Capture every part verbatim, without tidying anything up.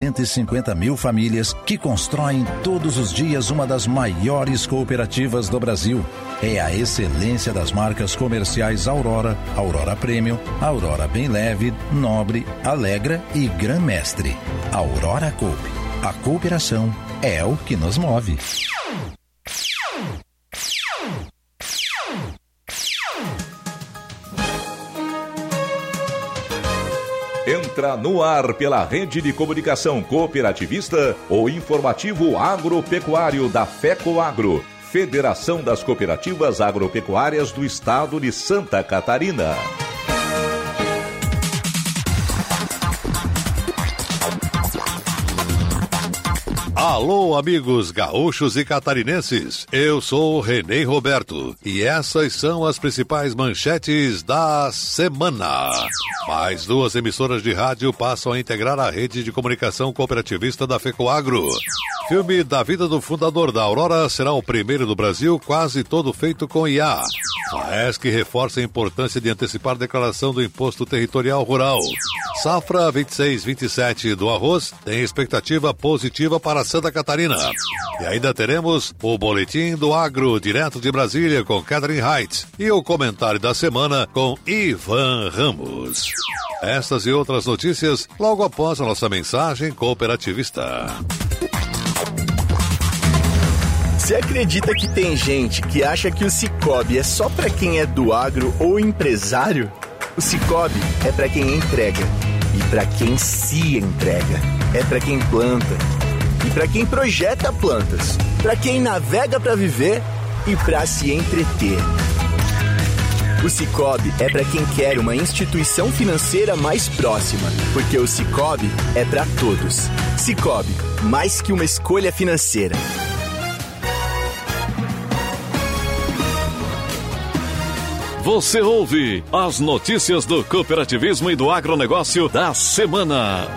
cento e cinquenta mil famílias que constroem todos os dias uma das maiores cooperativas do Brasil. É a excelência das marcas comerciais Aurora, Aurora Premium, Aurora Bem Leve, Nobre, Alegra e Gran Mestre. Aurora Coop. A cooperação é o que nos move. Entra no ar pela rede de comunicação cooperativista o informativo agropecuário da FECOAGRO, Federação das Cooperativas Agropecuárias do Estado de Santa Catarina. Alô, amigos gaúchos e catarinenses, eu sou Renê Roberto e essas são as principais manchetes da semana. Mais duas emissoras de rádio passam a integrar a rede de comunicação cooperativista da FECOAGRO. Filme da vida do fundador da Aurora será o primeiro do Brasil, quase todo feito com I A. A ESC reforça a importância de antecipar a declaração do Imposto Territorial Rural. Safra vinte e seis vinte e sete do arroz tem expectativa positiva para Santa Catarina. E ainda teremos o Boletim do Agro, direto de Brasília, com Catherine Height. E o comentário da semana com Ivan Ramos. Estas e outras notícias logo após a nossa mensagem cooperativista. Você acredita que tem gente que acha que o Cicobi é só para quem é do agro ou empresário? O Cicobi é para quem entrega e para quem se entrega. É para quem planta e para quem projeta plantas, para quem navega para viver e para se entreter. O Cicobi é para quem quer uma instituição financeira mais próxima, porque o Cicobi é para todos. Cicobi, mais que uma escolha financeira. Você ouve as notícias do cooperativismo e do agronegócio da semana.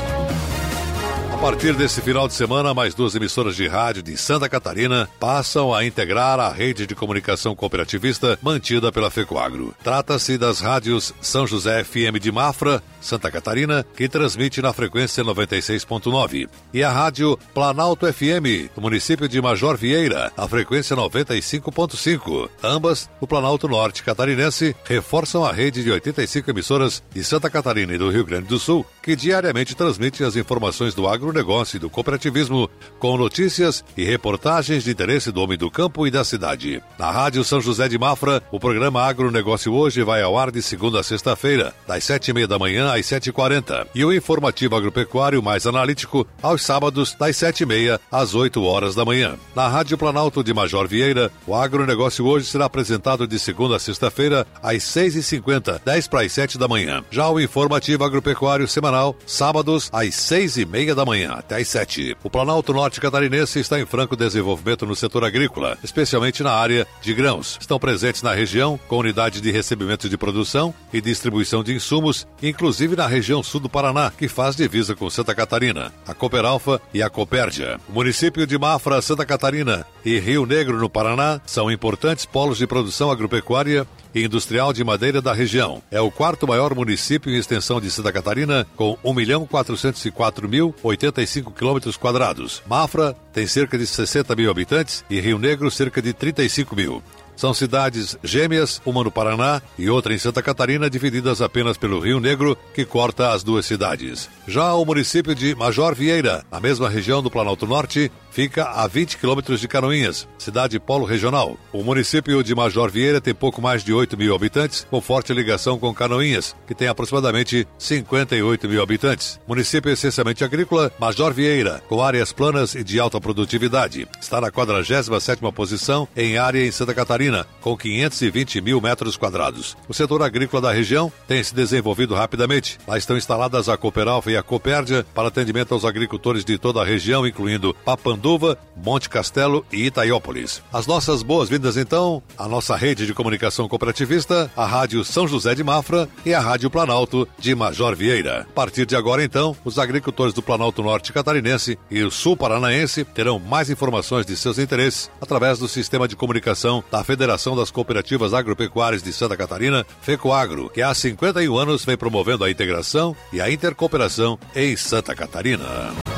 A partir desse final de semana, mais duas emissoras de rádio de Santa Catarina passam a integrar a rede de comunicação cooperativista mantida pela FECOAGRO. Trata-se das rádios São José F M de Mafra, Santa Catarina, que transmite na frequência noventa e seis ponto nove, e a rádio Planalto F M, do município de Major Vieira, a frequência noventa e cinco ponto cinco. Ambas, o Planalto Norte catarinense, reforçam a rede de oitenta e cinco emissoras de Santa Catarina e do Rio Grande do Sul, que diariamente transmite as informações do agronegócio e do cooperativismo, com notícias e reportagens de interesse do homem do campo e da cidade. Na Rádio São José de Mafra, o programa Agronegócio Hoje vai ao ar de segunda a sexta-feira, das sete e meia da manhã às sete e quarenta, e o informativo agropecuário mais analítico aos sábados, das sete e meia às oito horas da manhã. Na Rádio Planalto de Major Vieira, o Agronegócio Hoje será apresentado de segunda a sexta-feira, às seis e cinquenta, dez para as sete da manhã. Já o informativo agropecuário semanal, sábados, às seis e meia da manhã até às sete. O Planalto Norte Catarinense está em franco desenvolvimento no setor agrícola, especialmente na área de grãos. Estão presentes na região com unidade de recebimento de produção e distribuição de insumos, inclusive na região sul do Paraná, que faz divisa com Santa Catarina, a Cooperalfa e a Copérdia. O município de Mafra, Santa Catarina e Rio Negro, no Paraná, são importantes polos de produção agropecuária e industrial de madeira da região. É o quarto maior município em extensão de Santa Catarina, com um milhão quatrocentos e quatro mil oitenta e cinco quilômetros quadrados. Mafra tem cerca de sessenta mil habitantes e Rio Negro cerca de trinta e cinco mil. São cidades gêmeas, uma no Paraná e outra em Santa Catarina, divididas apenas pelo Rio Negro, que corta as duas cidades. Já o município de Major Vieira, na mesma região do Planalto Norte, fica a vinte quilômetros de Canoinhas, cidade polo regional. O município de Major Vieira tem pouco mais de oito mil habitantes, com forte ligação com Canoinhas, que tem aproximadamente cinquenta e oito mil habitantes. Município essencialmente agrícola, Major Vieira, com áreas planas e de alta produtividade. Está na quadragésima sétima posição em área em Santa Catarina, com quinhentos e vinte mil metros quadrados. O setor agrícola da região tem se desenvolvido rapidamente. Lá estão instaladas a Cooperalfa e a Copérdia para atendimento aos agricultores de toda a região, incluindo Papanduva, Monte Castelo e Itaiópolis. As nossas boas-vindas, então, à nossa rede de comunicação cooperativista, a Rádio São José de Mafra e a Rádio Planalto de Major Vieira. A partir de agora, então, os agricultores do Planalto Norte Catarinense e o Sul Paranaense terão mais informações de seus interesses através do sistema de comunicação da Federação das Cooperativas Agropecuárias de Santa Catarina, FECOAGRO, que há cinquenta e um anos vem promovendo a integração e a intercooperação em Santa Catarina.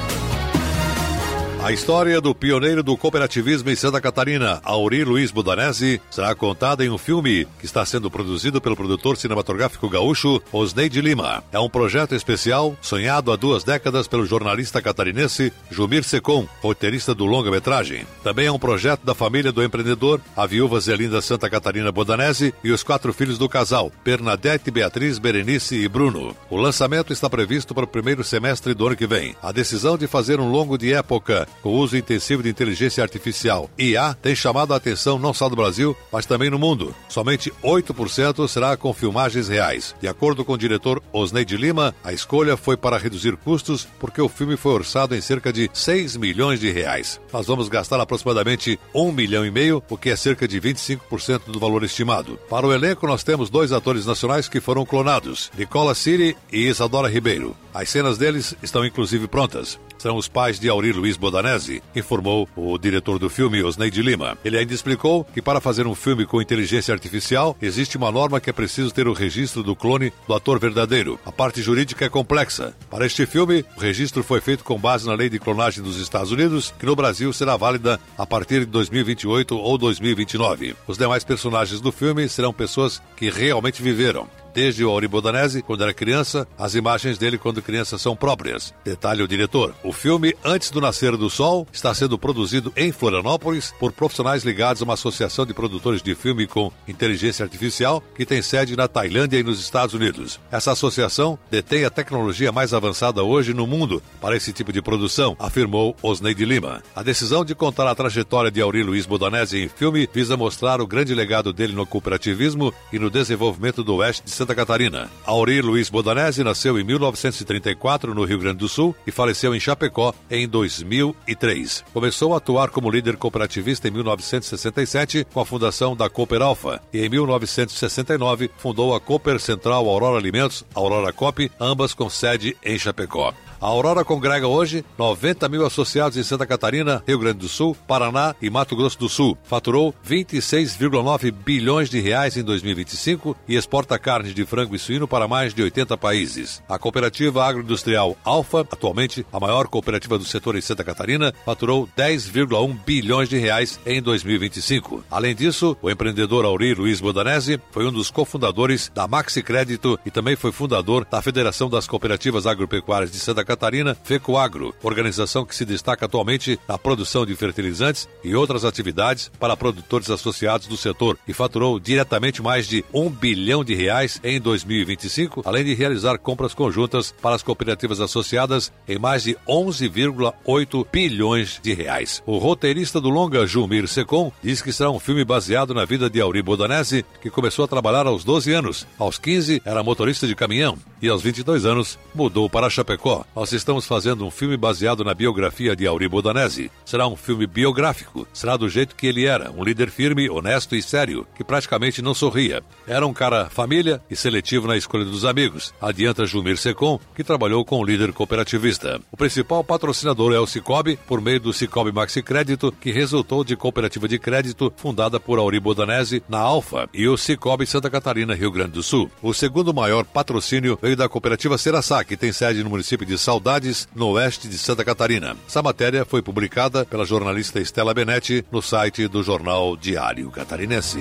A história do pioneiro do cooperativismo em Santa Catarina, Auri Luiz Bodanese, será contada em um filme que está sendo produzido pelo produtor cinematográfico gaúcho Osneide Lima. É um projeto especial sonhado há duas décadas pelo jornalista catarinense Jumir Secom, roteirista do longa-metragem. Também é um projeto da família do empreendedor, a viúva Zelinda Santa Catarina Bodanese e os quatro filhos do casal, Bernadette, Beatriz, Berenice e Bruno. O lançamento está previsto para o primeiro semestre do ano que vem. A decisão de fazer um longo de época com o uso intensivo de inteligência artificial, I A, tem chamado a atenção não só do Brasil, mas também no mundo. Somente oito por cento será com filmagens reais. De acordo com o diretor Osneide Lima, a escolha foi para reduzir custos porque o filme foi orçado em cerca de seis milhões de reais. Nós vamos gastar aproximadamente um milhão e meio, o que é cerca de vinte e cinco por cento do valor estimado. Para o elenco, nós temos dois atores nacionais que foram clonados, Nicola Siri e Isadora Ribeiro. As cenas deles estão inclusive prontas. São os pais de Auri Luiz Bodanese, informou o diretor do filme, Osneide Lima. Ele ainda explicou que para fazer um filme com inteligência artificial, existe uma norma que é preciso ter o registro do clone do ator verdadeiro. A parte jurídica é complexa. Para este filme, o registro foi feito com base na lei de clonagem dos Estados Unidos, que no Brasil será válida a partir de dois mil e vinte e oito ou dois mil e vinte e nove. Os demais personagens do filme serão pessoas que realmente viveram. Desde o Auri Bodanese, quando era criança, as imagens dele quando criança são próprias. Detalhe o diretor. O filme Antes do Nascer do Sol está sendo produzido em Florianópolis por profissionais ligados a uma associação de produtores de filme com inteligência artificial que tem sede na Tailândia e nos Estados Unidos. Essa associação detém a tecnologia mais avançada hoje no mundo para esse tipo de produção, afirmou Osneide Lima. A decisão de contar a trajetória de Auri Luiz Bodanese em filme visa mostrar o grande legado dele no cooperativismo e no desenvolvimento do oeste de Santa Catarina. Auri Luiz Bodanese nasceu em mil novecentos e trinta e quatro no Rio Grande do Sul e faleceu em Chapecó em dois mil e três. Começou a atuar como líder cooperativista em mil novecentos e sessenta e sete com a fundação da Cooper Alfa e em mil novecentos e sessenta e nove fundou a Cooper Central Aurora Alimentos, Aurora Coop, ambas com sede em Chapecó. A Aurora congrega hoje noventa mil associados em Santa Catarina, Rio Grande do Sul, Paraná e Mato Grosso do Sul. Faturou vinte e seis vírgula nove bilhões de reais em dois mil e vinte e cinco e exporta carne de frango e suíno para mais de oitenta países. A cooperativa agroindustrial Alfa, atualmente a maior cooperativa do setor em Santa Catarina, faturou dez vírgula um bilhões de reais em dois mil e vinte e cinco. Além disso, o empreendedor Auri Luiz Bodanese foi um dos cofundadores da Maxi Crédito e também foi fundador da Federação das Cooperativas Agropecuárias de Santa Catarina, FECOAGRO, organização que se destaca atualmente na produção de fertilizantes e outras atividades para produtores associados do setor e faturou diretamente mais de um bilhão de reais em dois mil e vinte e cinco, além de realizar compras conjuntas para as cooperativas associadas em mais de onze vírgula oito bilhões de reais. O roteirista do longa, Jumir Secom, diz que será um filme baseado na vida de Auri Bodanese, que começou a trabalhar aos doze anos. Aos quinze, era motorista de caminhão e aos vinte e dois anos, mudou para Chapecó. Nós estamos fazendo um filme baseado na biografia de Auri Bodanese. Será um filme biográfico. Será do jeito que ele era, um líder firme, honesto e sério, que praticamente não sorria. Era um cara família e seletivo na escolha dos amigos. Adianta Jumir Secom, que trabalhou com o líder cooperativista. O principal patrocinador é o Cicobi, por meio do Cicobi Maxi Crédito, que resultou de cooperativa de crédito fundada por Auri Bodanese na Alfa e o Cicobi Santa Catarina, Rio Grande do Sul. O segundo maior patrocínio veio da cooperativa Seraçá, que tem sede no município de Saudades, no oeste de Santa Catarina. Essa matéria foi publicada pela jornalista Estela Benetti no site do jornal Diário Catarinense.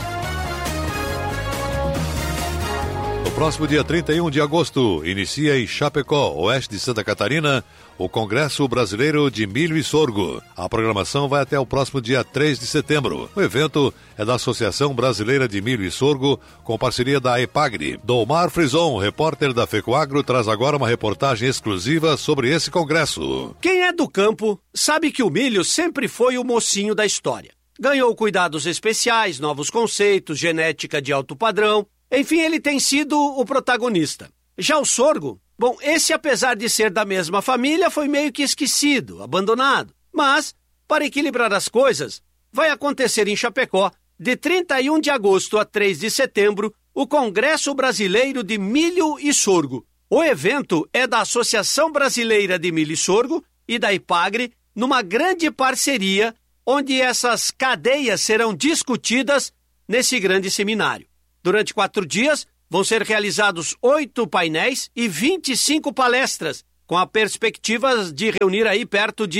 No próximo dia trinta e um de agosto, inicia em Chapecó, oeste de Santa Catarina, o Congresso Brasileiro de Milho e Sorgo. A programação vai até o próximo dia três de setembro. O evento é da Associação Brasileira de Milho e Sorgo, com parceria da EPAGRE. Domar Frison, repórter da FECOAGRO, traz agora uma reportagem exclusiva sobre esse congresso. Quem é do campo sabe que o milho sempre foi o mocinho da história. Ganhou cuidados especiais, novos conceitos, genética de alto padrão. Enfim, ele tem sido o protagonista. Já o sorgo, bom, esse apesar de ser da mesma família, foi meio que esquecido, abandonado. Mas, para equilibrar as coisas, vai acontecer em Chapecó, de trinta e um de agosto a três de setembro, o Congresso Brasileiro de Milho e Sorgo. O evento é da Associação Brasileira de Milho e Sorgo e da EPAGRE, numa grande parceria, onde essas cadeias serão discutidas nesse grande seminário. Durante quatro dias, vão ser realizados oito painéis e vinte e cinco palestras, com a perspectiva de reunir aí perto de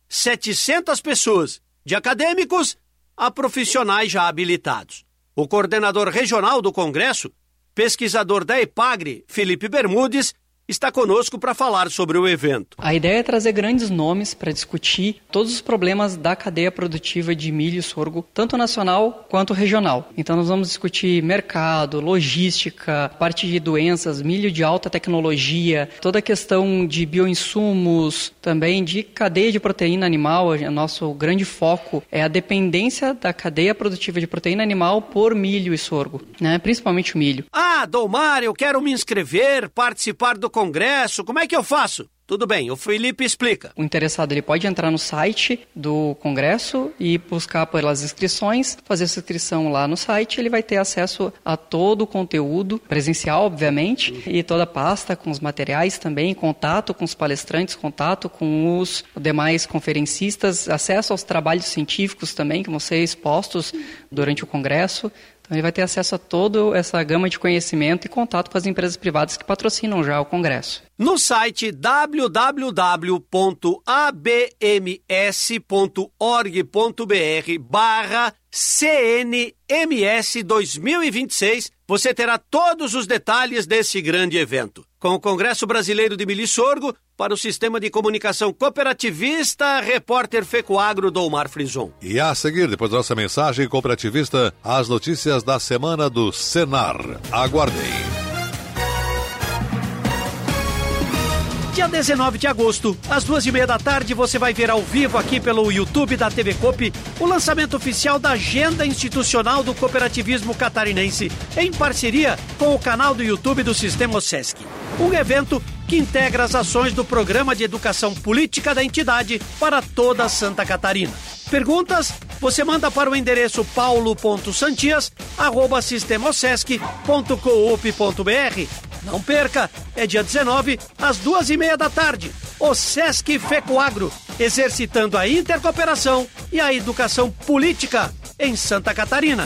setecentas pessoas, de acadêmicos a profissionais já habilitados. O coordenador regional do Congresso, pesquisador da EPAGRE, Felipe Bermudes, está conosco para falar sobre o evento. A ideia é trazer grandes nomes para discutir todos os problemas da cadeia produtiva de milho e sorgo, tanto nacional quanto regional. Então nós vamos discutir mercado, logística, parte de doenças, milho de alta tecnologia, toda a questão de bioinsumos, também de cadeia de proteína animal. O nosso grande foco é a dependência da cadeia produtiva de proteína animal por milho e sorgo, né? Principalmente o milho. Ah, Domar, eu quero me inscrever, participar do Congresso, como é que eu faço? Tudo bem, o Felipe explica. O interessado ele pode entrar no site do Congresso e buscar pelas inscrições, fazer sua inscrição lá no site, ele vai ter acesso a todo o conteúdo, presencial, obviamente, e toda a pasta com os materiais também, contato com os palestrantes, contato com os demais conferencistas, acesso aos trabalhos científicos também, que vão ser expostos durante o Congresso. Então ele vai ter acesso a toda essa gama de conhecimento e contato com as empresas privadas que patrocinam já o Congresso. No site w w w ponto a b m s ponto org ponto b r barra C N M S dois mil e vinte e seis, você terá todos os detalhes desse grande evento. Com o Congresso Brasileiro de Milho e Sorgo, para o Sistema de Comunicação Cooperativista, repórter Fecoagro Domar Frison. E a seguir, depois da nossa mensagem cooperativista, as notícias da semana do Senar. Aguardem. Dia dezenove de agosto, às duas e meia da tarde, você vai ver ao vivo aqui pelo YouTube da T V Coop o lançamento oficial da Agenda Institucional do Cooperativismo Catarinense, em parceria com o canal do YouTube do Sistema OSESC. Um evento que integra as ações do Programa de Educação Política da entidade para toda Santa Catarina. Perguntas? Você manda para o endereço paulo ponto santias arroba sistema osesc ponto coop ponto b r. Não perca, é dia dezenove, às duas e meia da tarde. OSESC Fecoagro, exercitando a intercooperação e a educação política em Santa Catarina.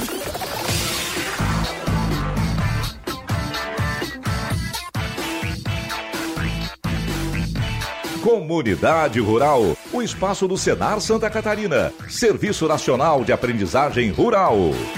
Comunidade Rural, o espaço do Senar Santa Catarina, Serviço Nacional de Aprendizagem Rural.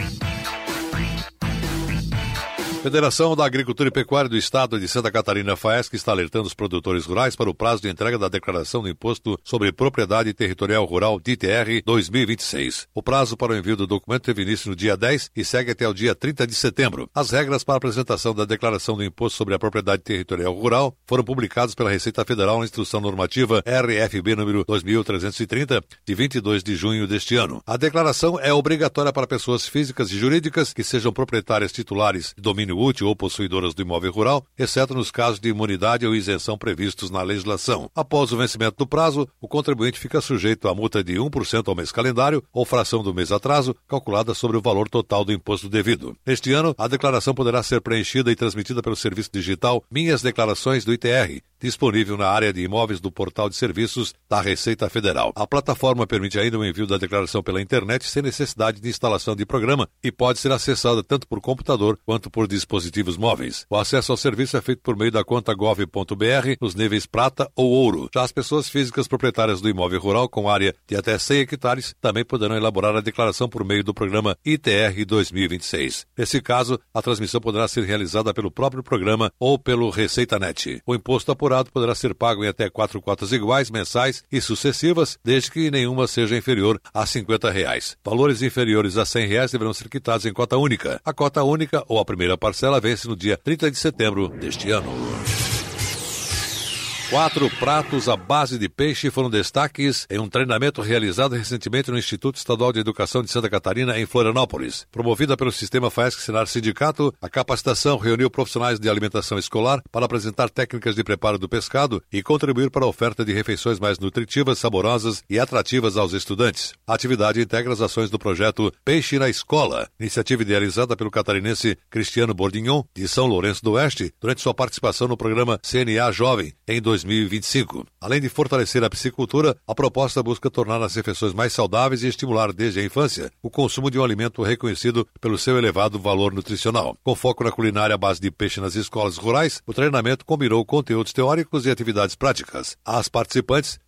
Federação da Agricultura e Pecuária do Estado de Santa Catarina, FAESC, está alertando os produtores rurais para o prazo de entrega da declaração do Imposto sobre Propriedade Territorial Rural, D T R, dois mil e vinte e seis. O prazo para o envio do documento teve início no dia dez e segue até o dia trinta de setembro. As regras para a apresentação da declaração do Imposto sobre a Propriedade Territorial Rural foram publicadas pela Receita Federal na Instrução Normativa R F B número dois mil trezentos e trinta, de vinte e dois de junho deste ano. A declaração é obrigatória para pessoas físicas e jurídicas que sejam proprietárias titulares de domínio útil ou possuidoras do imóvel rural, exceto nos casos de imunidade ou isenção previstos na legislação. Após o vencimento do prazo, o contribuinte fica sujeito à multa de um por cento ao mês calendário ou fração do mês atraso, calculada sobre o valor total do imposto devido. Neste ano, a declaração poderá ser preenchida e transmitida pelo serviço digital Minhas Declarações do I T R, disponível na área de imóveis do Portal de Serviços da Receita Federal. A plataforma permite ainda o envio da declaração pela internet sem necessidade de instalação de programa e pode ser acessada tanto por computador quanto por dispositivos móveis. O acesso ao serviço é feito por meio da conta gov ponto b r nos níveis prata ou ouro. Já as pessoas físicas proprietárias do imóvel rural com área de até cem hectares também poderão elaborar a declaração por meio do programa I T R dois mil e vinte e seis. Nesse caso, a transmissão poderá ser realizada pelo próprio programa ou pelo ReceitaNet. O imposto apurado poderá ser pago em até quatro cotas iguais, mensais e sucessivas, desde que nenhuma seja inferior a cinquenta reais. Valores inferiores a cem reais deverão ser quitados em cota única. A cota única ou a primeira parcela vence no dia trinta de setembro deste ano. Quatro pratos à base de peixe foram destaques em um treinamento realizado recentemente no Instituto Estadual de Educação de Santa Catarina, em Florianópolis. Promovida pelo Sistema FAESC Senar Sindicato, a capacitação reuniu profissionais de alimentação escolar para apresentar técnicas de preparo do pescado e contribuir para a oferta de refeições mais nutritivas, saborosas e atrativas aos estudantes. A atividade integra as ações do projeto Peixe na Escola, iniciativa idealizada pelo catarinense Cristiano Bordignon, de São Lourenço do Oeste, durante sua participação no programa C N A Jovem, em dois mil e vinte e cinco. Além de fortalecer a piscicultura, a proposta busca tornar as refeições mais saudáveis e estimular desde a infância o consumo de um alimento reconhecido pelo seu elevado valor nutricional. Com foco na culinária à base de peixe nas escolas rurais, o treinamento combinou conteúdos teóricos e atividades práticas. As participantes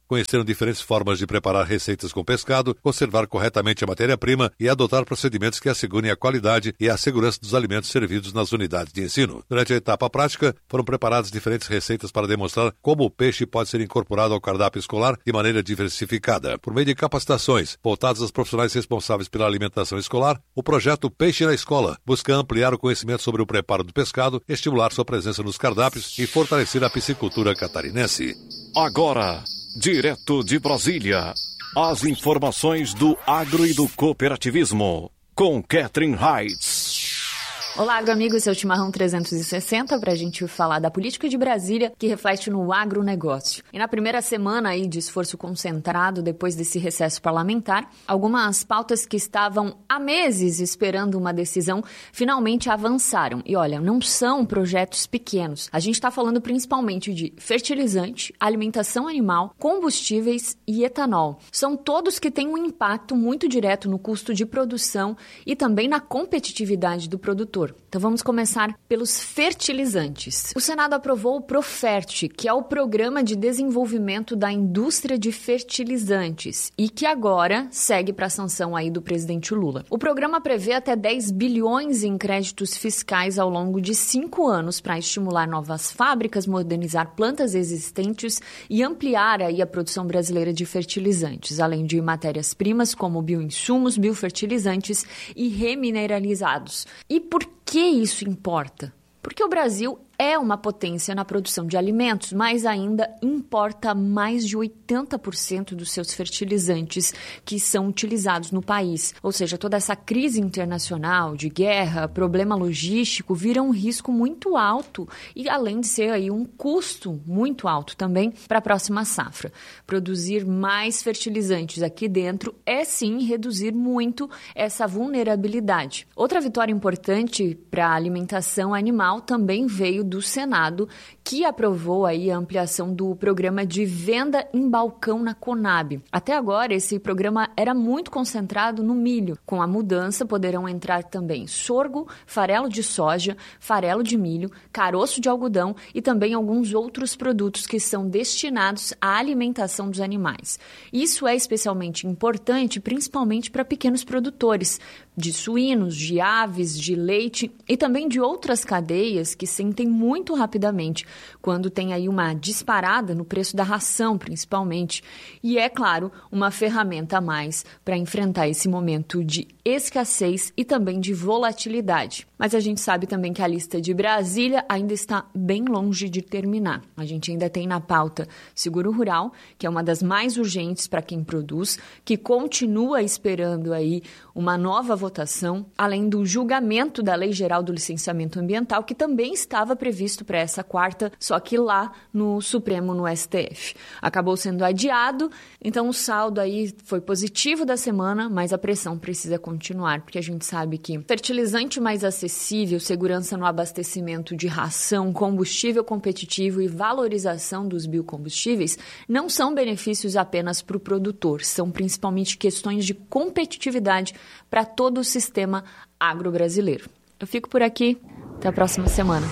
conheceram diferentes formas de preparar receitas com pescado, conservar corretamente a matéria-prima e adotar procedimentos que assegurem a qualidade e a segurança dos alimentos servidos nas unidades de ensino. Durante a etapa prática, foram preparadas diferentes receitas para demonstrar como o peixe pode ser incorporado ao cardápio escolar de maneira diversificada. Por meio de capacitações voltadas aos profissionais responsáveis pela alimentação escolar, o projeto Peixe na Escola busca ampliar o conhecimento sobre o preparo do pescado, estimular sua presença nos cardápios e fortalecer a piscicultura catarinense. Agora, direto de Brasília, as informações do agro e do cooperativismo, com Catherine Heitz. Olá, agroamigos, esse é o Chimarrão trezentos e sessenta para a gente falar da política de Brasília que reflete no agronegócio. E na primeira semana aí de esforço concentrado depois desse recesso parlamentar, algumas pautas que estavam há meses esperando uma decisão finalmente avançaram. E olha, não são projetos pequenos. A gente está falando principalmente de fertilizante, alimentação animal, combustíveis e etanol. São todos que têm um impacto muito direto no custo de produção e também na competitividade do produtor. Então vamos começar pelos fertilizantes. O Senado aprovou o Profert, que é o Programa de Desenvolvimento da Indústria de Fertilizantes e que agora segue para a sanção aí do presidente Lula. O programa prevê até dez bilhões em créditos fiscais ao longo de cinco anos para estimular novas fábricas, modernizar plantas existentes e ampliar aí a produção brasileira de fertilizantes, além de matérias-primas como bioinsumos, biofertilizantes e remineralizados. E por que isso importa? Porque o Brasil é uma potência na produção de alimentos, mas ainda importa mais de oitenta por cento dos seus fertilizantes que são utilizados no país. Ou seja, toda essa crise internacional de guerra, problema logístico, vira um risco muito alto e além de ser aí um custo muito alto também para a próxima safra. Produzir mais fertilizantes aqui dentro é sim reduzir muito essa vulnerabilidade. Outra vitória importante para a alimentação animal também veio do Senado, que aprovou aí a ampliação do programa de venda em balcão na Conab. Até agora, esse programa era muito concentrado no milho. Com a mudança, poderão entrar também sorgo, farelo de soja, farelo de milho, caroço de algodão e também alguns outros produtos que são destinados à alimentação dos animais. Isso é especialmente importante, principalmente para pequenos produtores de suínos, de aves, de leite e também de outras cadeias que sentem muito rapidamente quando tem aí uma disparada no preço da ração, principalmente. E é, claro, uma ferramenta a mais para enfrentar esse momento de escassez e também de volatilidade. Mas a gente sabe também que a lista de Brasília ainda está bem longe de terminar. A gente ainda tem na pauta seguro rural, que é uma das mais urgentes para quem produz, que continua esperando aí uma nova votação, além do julgamento da Lei Geral do Licenciamento Ambiental, que também estava previsto para essa quarta, só que lá no Supremo, no S T F. Acabou sendo adiado, então o saldo aí foi positivo da semana, mas a pressão precisa continuar, porque a gente sabe que fertilizante mais acessível, segurança no abastecimento de ração, combustível competitivo e valorização dos biocombustíveis não são benefícios apenas para o produtor, são principalmente questões de competitividade para todo o sistema agro-brasileiro. Eu fico por aqui, até a próxima semana.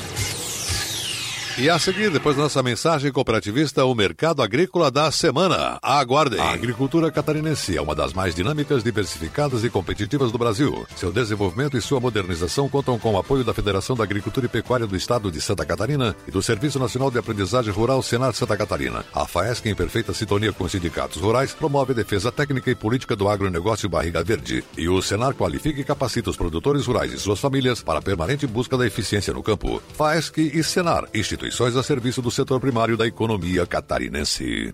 E a seguir, depois da nossa mensagem cooperativista, o mercado agrícola da semana. Aguardem! A agricultura catarinense é uma das mais dinâmicas, diversificadas e competitivas do Brasil. Seu desenvolvimento e sua modernização contam com o apoio da Federação da Agricultura e Pecuária do Estado de Santa Catarina e do Serviço Nacional de Aprendizagem Rural Senar Santa Catarina. A FAESC, em perfeita sintonia com os sindicatos rurais, promove a defesa técnica e política do agronegócio Barriga Verde. E o Senar qualifica e capacita os produtores rurais e suas famílias para a permanente busca da eficiência no campo. FAESC e Senar, instituições a serviço do setor primário da economia catarinense.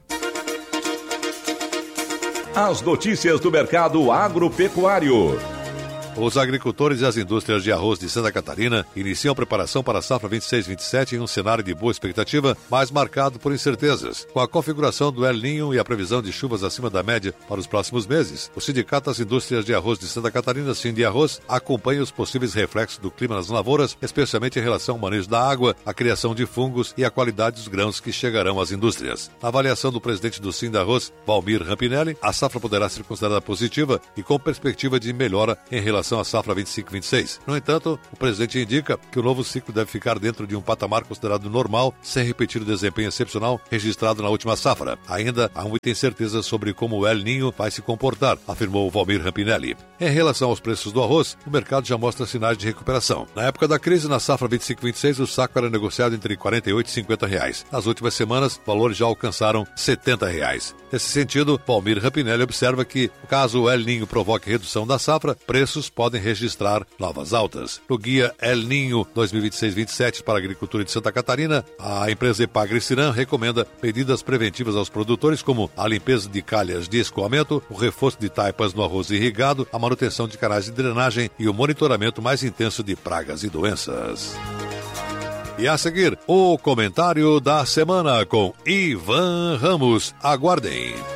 As notícias do mercado agropecuário. Os agricultores e as indústrias de arroz de Santa Catarina iniciam a preparação para a safra vinte e seis vinte e sete em um cenário de boa expectativa, mas marcado por incertezas. Com a configuração do El Niño e a previsão de chuvas acima da média para os próximos meses, o Sindicato das Indústrias de Arroz de Santa Catarina, Sindiarroz, acompanha os possíveis reflexos do clima nas lavouras, especialmente em relação ao manejo da água, a criação de fungos e a qualidade dos grãos que chegarão às indústrias. Na avaliação do presidente do Sindiarroz, Valmir Rampinelli, a safra poderá ser considerada positiva e com perspectiva de melhora em relação relação à safra vinte e cinco vinte e seis. No entanto, o presidente indica que o novo ciclo deve ficar dentro de um patamar considerado normal, sem repetir o desempenho excepcional registrado na última safra. Ainda há muita incerteza sobre como o El Niño vai se comportar, afirmou Valmir Rampinelli. Em relação aos preços do arroz, o mercado já mostra sinais de recuperação. Na época da crise, na safra vinte e cinco vinte e seis, o saco era negociado entre quarenta e oito e cinquenta reais. Nas últimas semanas, valores já alcançaram setenta reais. Nesse sentido, Valmir Rampinelli observa que, caso o El Niño provoque redução da safra, preços podem registrar novas altas. No guia El Niño dois mil e vinte e seis vinte e sete para a agricultura de Santa Catarina, a empresa Epagre-Ciran recomenda medidas preventivas aos produtores como a limpeza de calhas de escoamento, o reforço de taipas no arroz irrigado, a manutenção de canais de drenagem e o monitoramento mais intenso de pragas e doenças. E a seguir, o comentário da semana com Ivan Ramos. Aguardem.